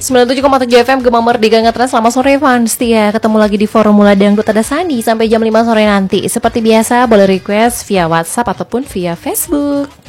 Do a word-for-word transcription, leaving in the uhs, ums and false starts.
sembilan puluh tujuh koma tujuh F M Gema Merdeka Ngetrans. Selamat sore fans setia. Ketemu lagi di Formula Dangdut ada Sandi sampai jam lima sore nanti. Seperti biasa boleh request via WhatsApp ataupun via Facebook.